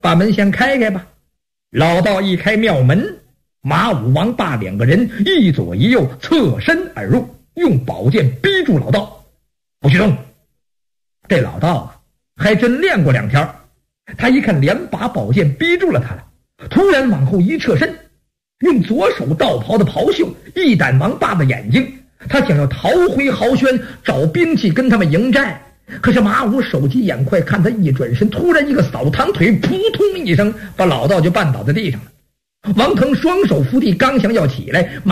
把门先开开吧。老道一开庙门，马武、王霸两个人一左一右侧身而入，用宝剑逼住老道，不许动。这老道啊，还真练过2天，他一看2把宝剑逼住了他了，突然往后一侧身，用左手道袍的袍袖一掸王霸的眼睛，他想要逃回豪轩，找兵器跟他们迎战。可是马武手疾眼快，看他一转身，突然一个扫堂腿，扑通一声把老道就绊倒在地上了。王腾双手扶地，刚想要起来，